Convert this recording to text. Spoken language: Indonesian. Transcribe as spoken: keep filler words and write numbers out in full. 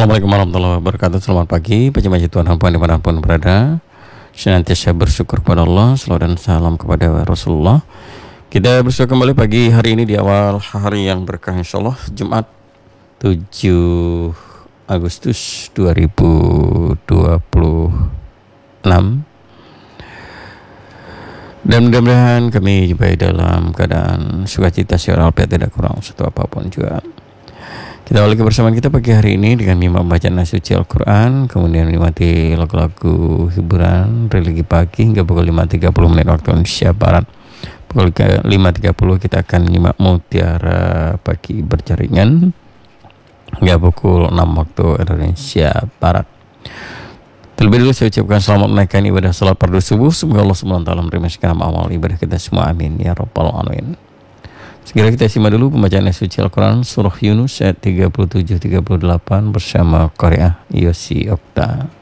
Assalamualaikum warahmatullahi wabarakatuh. Selamat pagi, pencipta Tuhan hamba dimanapun berada. Senantiasa bersyukur kepada Allah, salawat dan salam kepada Rasulullah. Kita bersyukur kembali pagi hari ini di awal hari yang berkah, insyaallah Jumat tujuh Agustus dua ribu dua puluh enam. Dan mudah-mudahan kami jumpai dalam keadaan sukacita, sehat walafiat, tidak kurang satu apapun juga. Kita awali kebersamaan kita pagi hari ini dengan menyimak bacaan suci Al-Quran, kemudian menikmati lagu-lagu hiburan religi pagi hingga pukul lima tiga puluh menit waktu Indonesia Barat. Pukul lima tiga puluh kita akan menyimak Mutiara Pagi Berjaringan hingga pukul enam waktu Indonesia Barat. Terlebih dulu saya ucapkan selamat menaikkan ibadah salat fardu subuh. Semoga Allah subhanahu wa taala menerima segala amal ibadah kita semua, amin ya rabbal alamin. Segera kita simak dulu pembacaan suci Al-Quran surah Yunus ayat tiga puluh tujuh tiga puluh delapan bersama Qari'ah Yosi Okta.